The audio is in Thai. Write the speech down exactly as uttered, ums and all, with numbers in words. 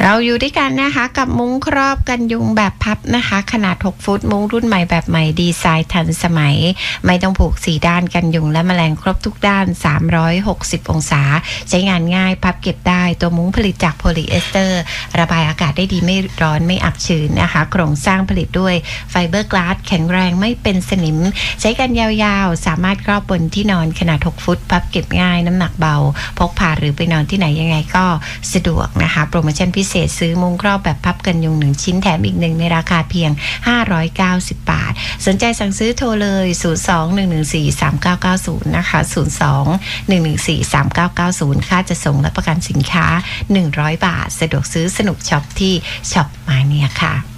เราอยู่ด้วยกันนะคะกับมุ้งครอบกันยุงแบบพับนะคะขนาดหกฟุตมุ้งรุ่นใหม่แบบใหม่ดีไซน์ทันสมัยไม่ต้องผูกสี่ด้านกันยุงและแมลงครบทุกด้านสามร้อยหกสิบองศาใช้งานง่ายพับเก็บได้ตัวมุ้งผลิตจากโพลีเอสเตอร์ระบายอากาศได้ดีไม่ร้อนไม่อับชื้นนะคะโครงสร้างผลิตด้วยไฟเบอร์กลาสแข็งแรงไม่เป็นสนิมใช้กันยาวๆสามารถครอบบนที่นอนขนาดหกฟุตพับเก็บง่ายน้ำหนักเบาพกพาหรือไปนอนที่ไหนยังไงก็สะดวกนะคะโปรโมชั่นพิเศษซื้อมุ้งครอบแบบพับกันยุงหนึ่งชิ้นแถมอีกหนึ่งในราคาเพียงห้าร้อยเก้าสิบบาทสนใจสั่งซื้อโทรเลยศูนย์ สอง หนึ่ง หนึ่ง สี่ สาม เก้า เก้า ศูนย์นะคะศูนย์ สอง หนึ่ง หนึ่ง สี่ สาม เก้า เก้า ศูนย์ค่าจะส่งและประกันสินค้าหนึ่งร้อยบาทสะดวกซื้อสนุกช็อปที่ช็อปมาเนียค่ะ